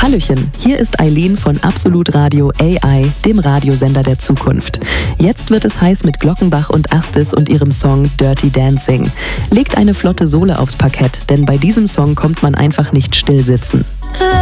Hallöchen, hier ist Eileen von Absolut Radio AI, dem Radiosender der Zukunft. Jetzt wird es heiß mit Glockenbach und Astis und ihrem Song Dirty Dancing. Legt eine flotte Sohle aufs Parkett, denn bei diesem Song kommt man einfach nicht still sitzen.